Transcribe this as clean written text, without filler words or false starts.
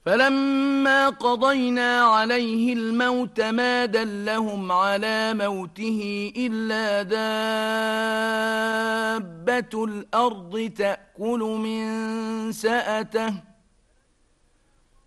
فلما قضينا عليه الموت ما دلهم على موته إلا دابة الأرض تأكل من سأته